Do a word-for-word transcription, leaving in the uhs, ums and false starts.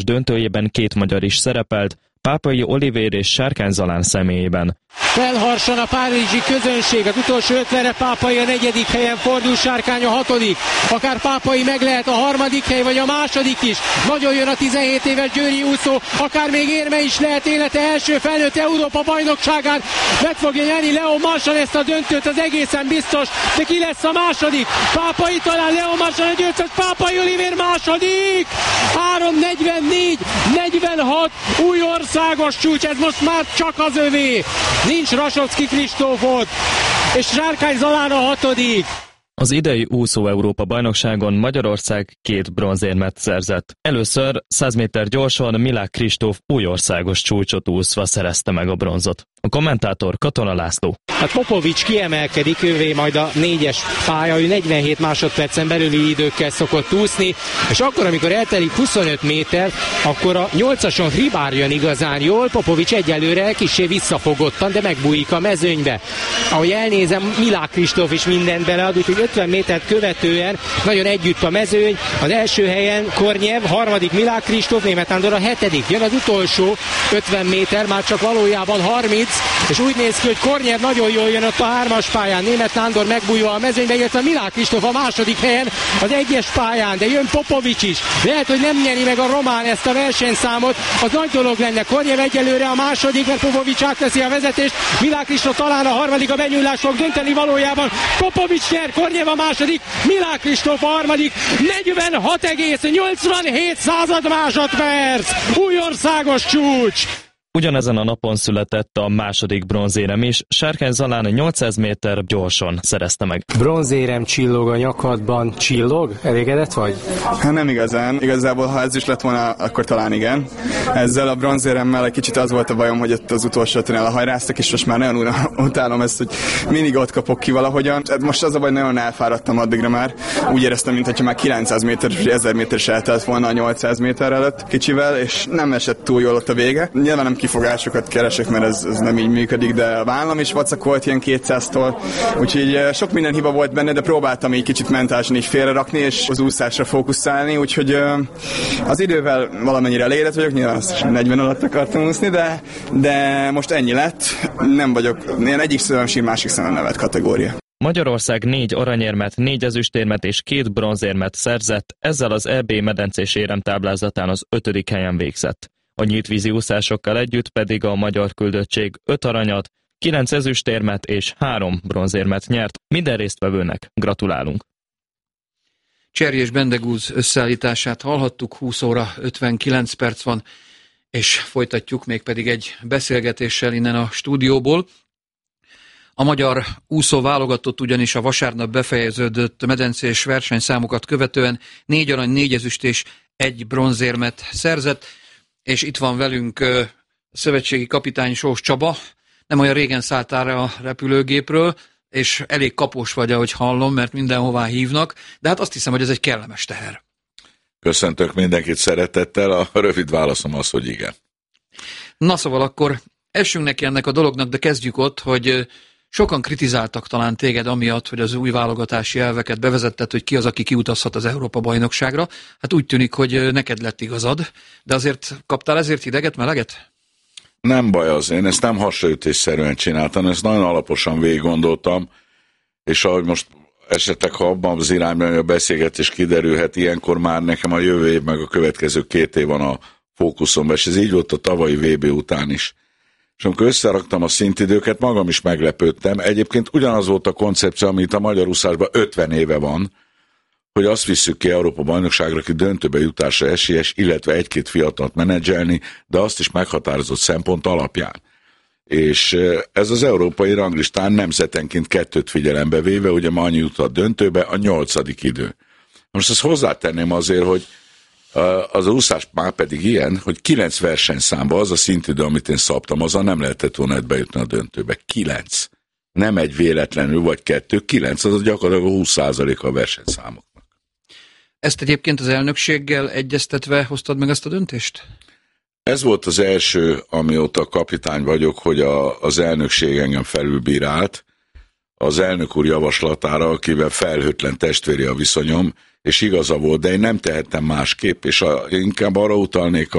döntőjében két magyar is szerepelt, Pápai Olivér és Sárkány Zalán személyében. Felharsan a párizsi közönség, az utolsó ötvenre Pápai a negyedik helyen fordul, Sárkány a hatodik. Akár Pápai meg lehet a harmadik hely, vagy a második is. Nagyon jön a tizenhét éves győri úszó, akár még érme is lehet élete első felnőtt Európa bajnokságán. Meg fogja nyerni Leo Marchand ezt a döntőt, az egészen biztos, de ki lesz a második? Pápai talán, Leo Marchand a győztes, Pápai Olivér második! három negyvennégy negyvenhat új országos csúcs, ez most már csak az övé. Nincs Rasocki Kristófot, és Sárkány Zalán a hatodik. Az idei úszó Európa bajnokságon Magyarország két bronzérmet szerzett. Először száz méter gyorsan Milák Kristóf új országos csúcsot úszva szerezte meg a bronzot. A kommentátor Katona László. Hát Popovics kiemelkedik, ővé majd a négyes pálya, ő negyvenhét másodpercen belüli időkkel szokott úszni, és akkor, amikor eltelik huszonöt méter, akkor a nyolcason Hribár jön igazán jól, Popovics egyelőre kissé visszafogottan, de megbújik a mezőnybe. Ahogy elnézem, Milák Kristóf is mindent belead, úgyhogy ötven métert követően nagyon együtt a mezőny, az első helyen Kornyev, harmadik Milák Kristóf, Németh Nándor a hetedik. Jön az utolsó ötven méter, már csak valójában harminc, és úgy néz ki, hogy Kornyev nagyon jól jön ott a hármas pályán, Németh Nándor megbújva a mezőnybe, illetve Milák Kristóf a második helyen az egyes pályán, de jön Popovics is. Lehet, hogy nem nyeri meg a román ezt a versenyszámot, az nagy dolog lenne. Kornyev egyelőre a második, mert Popovics átveszi a vezetést, Milák Kristóf talán a harmadik, a benyúlás fog dönteni valójában. Popovics nyer, Kornyev a második, Milák Kristóf a harmadik, negyvenhat egész nyolcvanhét század másodperc, új országos csúcs! Ugyanezen a napon született a második bronzérem is, Sárkány Zalán nyolcszáz méter gyorsan szerezte meg. Bronzérem csillog a nyakadban, csillog? Elégedett vagy? Hát nem igazán. Igazából, ha ez is lett volna, akkor talán igen. Ezzel a bronzéremmel egy kicsit az volt a bajom, hogy ott az utolsó ötön elhajráztak, és most már nagyon utálom ezt, hogy mindig ott kapok ki valahogyan. Most az a baj, nagyon elfáradtam addigra már. Úgy éreztem, mintha már kilencszáz méter, ezer méter is eltelt volna a nyolcszáz méter előtt kicsivel, és nem esett túl jól ott a vége. Nyilván nem kifogásokat keresek, mert ez, ez nem így működik, de a vállam is vacakolt ilyen kétszáztól, úgyhogy sok minden hiba volt benne, de próbáltam így kicsit mentálisan így félrerakni, és az úszásra fókuszálni, úgyhogy az idővel valamennyire elégedett vagyok, nyilván azt is negyven alatt akartam úszni, de, de most ennyi lett, nem vagyok, ilyen egyik szemem sír, másik szemem nevet kategória. Magyarország négy aranyérmet, négy ezüstérmet és két bronzérmet szerzett, ezzel az é bé medencés éremtáblázatán az ötödik helyen végzett. A nyílt vízi úszásokkal együtt pedig a magyar küldöttség öt aranyat, kilenc ezüstérmet és három bronzérmet nyert. Minden résztvevőnek gratulálunk. Cserjés Bendegúz összeállítását hallhattuk, húsz óra ötvenkilenc perc van, és folytatjuk mégpedig egy beszélgetéssel innen a stúdióból. A magyar úszó válogatott ugyanis a vasárnap befejeződött medencés versenyszámokat követően négy arany, négy ezüst és egy bronzérmet szerzett, és itt van velünk a szövetségi kapitány Sós Csaba. Nem olyan régen szálltál a repülőgépről, és elég kapós vagy, ahogy hallom, mert mindenhová hívnak, de hát azt hiszem, hogy ez egy kellemes teher. Köszöntök mindenkit szeretettel, a rövid válaszom az, hogy igen. Na szóval akkor essünk neki ennek a dolognak, de kezdjük ott, hogy sokan kritizáltak talán téged amiatt, hogy az új válogatási elveket bevezetted, hogy ki az, aki kiutazhat az Európa-bajnokságra. Hát úgy tűnik, hogy neked lett igazad, de azért kaptál ezért hideget, meleget? Nem baj az, én ezt nem hasraütésszerűen csináltam, ezt nagyon alaposan végig gondoltam, és ahogy most esetleg, ha abban az irányban a beszélgetés kiderülhet, ilyenkor már nekem a jövő év meg a következő két év van a fókuszomban, és ez így volt a tavalyi vé bé után is. És amikor összeraktam a szintidőket, magam is meglepődtem. Egyébként ugyanaz volt a koncepció, amit a magyar úszásban ötven éve van, hogy azt visszük ki Európa-bajnokságra, aki döntőbe jutásra esélyes, illetve egy-két fiatalt menedzselni, de azt is meghatározott szempont alapján. És ez az európai ranglistán nemzetenként kettőt figyelembe véve, ugye ma annyi jutott döntőbe, a nyolcadik idő. Most ezt hozzátenném azért, hogy az úszás már pedig ilyen, hogy kilenc versenyszámba az a szintidő, amit én szabtam, azzal nem lehetett volna bejutni a döntőbe. Kilenc. Nem egy véletlenül, vagy kettő, kilenc, az gyakorlatilag húsz százalék a versenyszámoknak. Ezt egyébként az elnökséggel egyeztetve hoztad meg ezt a döntést? Ez volt az első, amióta kapitány vagyok, hogy a, az elnökség engem felülbírált. az elnök úr javaslatára, akivel felhőtlen testvéri a viszonyom, és igaza volt, de én nem tehettem másképp, és a, inkább arra utalnék